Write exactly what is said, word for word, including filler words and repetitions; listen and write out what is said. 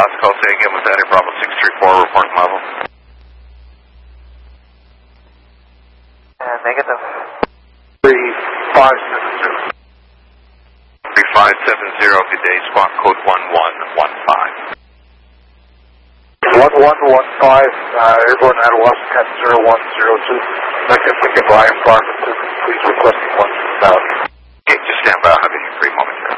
last call, say again, was that a Bravo six three four report level? Uh, negative. three five seven zero. three five seven zero, good day, squawk code one one one five. one one one five, uh, airborne at Washington zero one zero two. Second, pick up Ryan Farmington, please request one.